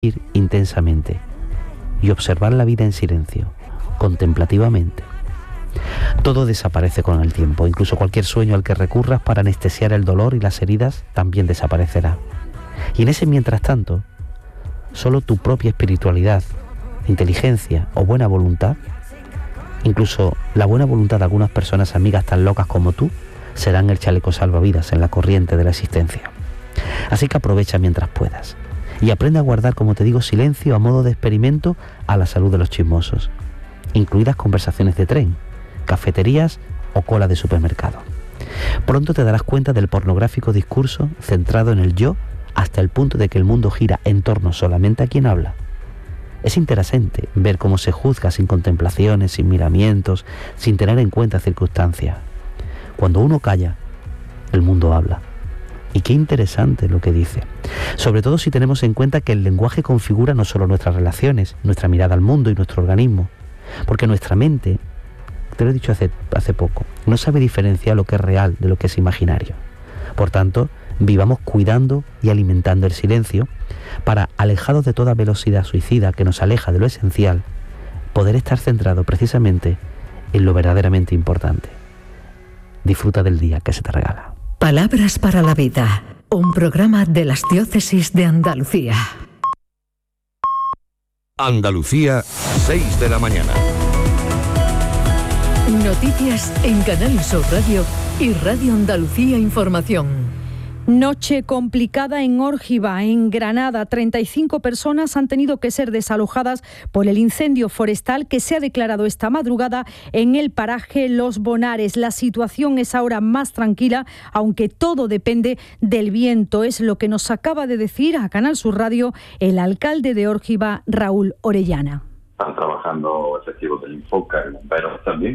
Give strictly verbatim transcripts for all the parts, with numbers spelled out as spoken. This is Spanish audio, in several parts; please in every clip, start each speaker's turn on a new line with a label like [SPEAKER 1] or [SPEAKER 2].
[SPEAKER 1] intensamente y observar la vida en silencio, contemplativamente. Todo desaparece con el tiempo, incluso cualquier sueño al que recurras para anestesiar el dolor y las heridas también desaparecerá. Y en ese mientras tanto, solo tu propia espiritualidad, inteligencia o buena voluntad, incluso la buena voluntad de algunas personas amigas tan locas como tú, serán el chaleco salvavidas en la corriente de la existencia. Así que aprovecha mientras puedas y aprende a guardar, como te digo, silencio a modo de experimento a la salud de los chismosos, incluidas conversaciones de tren, cafeterías o cola de supermercado. Pronto te darás cuenta del pornográfico discurso centrado en el yo hasta el punto de que el mundo gira en torno solamente a quien habla. Es interesante ver cómo se juzga sin contemplaciones, sin miramientos, sin tener en cuenta circunstancias. Cuando uno calla, el mundo habla. Y qué interesante lo que dice. Sobre todo si tenemos en cuenta que el lenguaje configura no solo nuestras relaciones, nuestra mirada al mundo y nuestro organismo. Porque nuestra mente, te lo he dicho hace, hace poco, no sabe diferenciar lo que es real de lo que es imaginario. Por tanto, vivamos cuidando y alimentando el silencio para, alejados de toda velocidad suicida que nos aleja de lo esencial, poder estar centrado precisamente en lo verdaderamente importante. Disfruta del día que se te regala.
[SPEAKER 2] Palabras para la vida, un programa de las diócesis de Andalucía.
[SPEAKER 3] Andalucía, seis de la mañana.
[SPEAKER 2] Noticias en Canal Sur Radio y Radio Andalucía Información.
[SPEAKER 4] Noche complicada en Órgiva, en Granada. treinta y cinco personas han tenido que ser desalojadas por el incendio forestal que se ha declarado esta madrugada en el paraje Los Bonares. La situación es ahora más tranquila, aunque todo depende del viento. Es lo que nos acaba de decir a Canal Sur Radio el alcalde de Órgiva, Raúl Orellana.
[SPEAKER 5] Están trabajando efectivos del Infoca y bomberos también.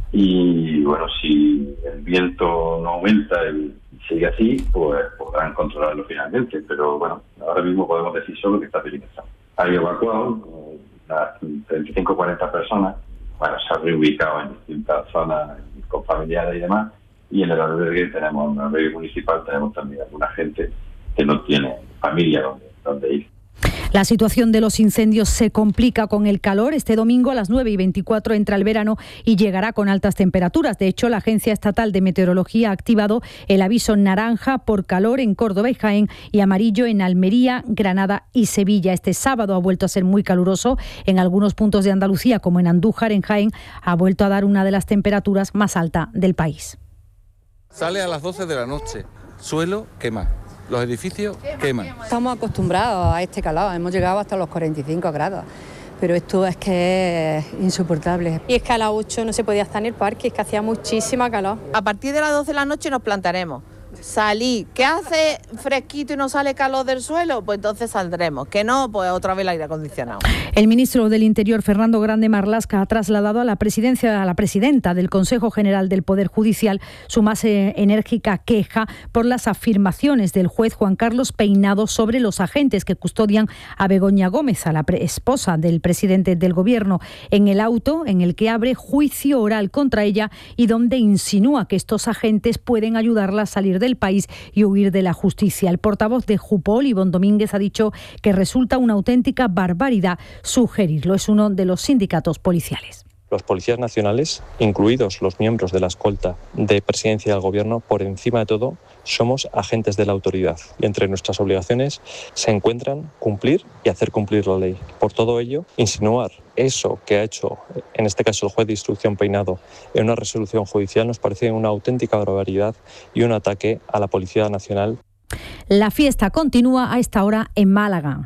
[SPEAKER 5] Y bueno, si el viento no aumenta y sigue así, pues podrán controlarlo finalmente. Pero bueno, ahora mismo podemos decir solo que está peligroso. Hay evacuado unas treinta y cinco a cuarenta personas. Bueno, se han reubicado en distintas zonas con familiares y demás. Y en el albergue tenemos, en el albergue municipal tenemos también alguna gente que no tiene familia donde, donde ir.
[SPEAKER 4] La situación de los incendios se complica con el calor. Este domingo a las nueve y veinticuatro entra el verano y llegará con altas temperaturas. De hecho, la Agencia Estatal de Meteorología ha activado el aviso naranja por calor en Córdoba y Jaén y amarillo en Almería, Granada y Sevilla. Este sábado ha vuelto a ser muy caluroso en algunos puntos de Andalucía, como en Andújar, en Jaén, ha vuelto a dar una de las temperaturas más altas del país.
[SPEAKER 6] Sale a las doce de la noche, suelo quema. Los edificios queman.
[SPEAKER 7] Estamos acostumbrados a este calor, hemos llegado hasta los cuarenta y cinco grados, pero esto es que es insoportable.
[SPEAKER 8] Y es que a las ocho no se podía estar en el parque, es que hacía muchísima calor.
[SPEAKER 9] A partir de las doce de la noche nos plantaremos. Salí, ¿qué hace fresquito y no sale calor del suelo? Pues entonces saldremos, que no, pues otra vez el aire acondicionado.
[SPEAKER 4] El ministro del Interior, Fernando Grande Marlaska, ha trasladado a la presidencia, a la presidenta del Consejo General del Poder Judicial su más eh, enérgica queja por las afirmaciones del juez Juan Carlos Peinado sobre los agentes que custodian a Begoña Gómez, a la pre- esposa del presidente del Gobierno, en el auto en el que abre juicio oral contra ella y donde insinúa que estos agentes pueden ayudarla a salir del país y huir de la justicia. El portavoz de Jupol, Ivonne Domínguez, ha dicho que resulta una auténtica barbaridad sugerirlo. Es uno de los sindicatos policiales.
[SPEAKER 10] Los policías nacionales, incluidos los miembros de la escolta de presidencia del Gobierno, por encima de todo, somos agentes de la autoridad. Y entre nuestras obligaciones se encuentran cumplir y hacer cumplir la ley. Por todo ello, insinuar eso que ha hecho, en este caso el juez de instrucción Peinado, en una resolución judicial nos parece una auténtica barbaridad y un ataque a la Policía Nacional.
[SPEAKER 4] La fiesta continúa a esta hora en Málaga.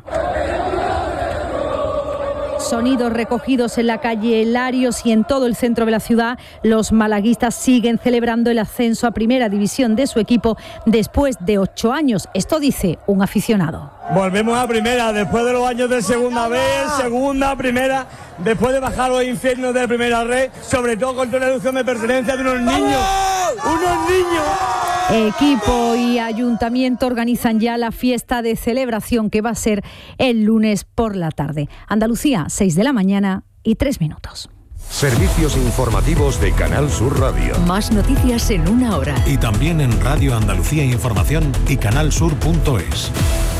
[SPEAKER 4] Sonidos recogidos en la calle Larios y en todo el centro de la ciudad. Los malaguistas siguen celebrando el ascenso a Primera División de su equipo después de ocho años. Esto dice un aficionado.
[SPEAKER 11] Volvemos a Primera después de los años de Segunda B, Segunda, Primera, después de bajar los infiernos de Primera Red, sobre todo con toda la reducción de pertenencia de unos niños, unos niños.
[SPEAKER 4] Equipo y ayuntamiento organizan ya la fiesta de celebración que va a ser el lunes por la tarde. Andalucía, seis de la mañana y tres minutos.
[SPEAKER 3] Servicios informativos de Canal Sur Radio.
[SPEAKER 2] Más noticias en una hora.
[SPEAKER 12] Y también en Radio Andalucía Información y canal sur punto es.